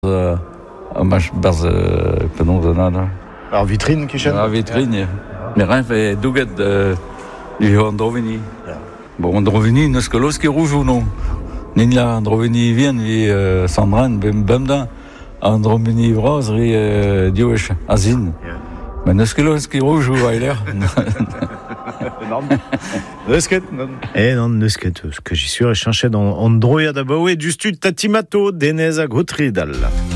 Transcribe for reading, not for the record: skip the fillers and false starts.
Berz penon da. Alors vitrine, Kishen. A vitrine. Mais rien fait douget du Androveni. Bon, Androveni, neus kelos ki rouge ou non? Nina Androveni vien, vi Sandran, bemda. Androveni vraz, ri diouech, azin. Mais neus kelos ki rouge ou ailer? Non. Neusket, non. Non, neusket, que j'y suis, chanchait dans Androia d'Abaoué, du stud Tatimato, Denez à Gautridal.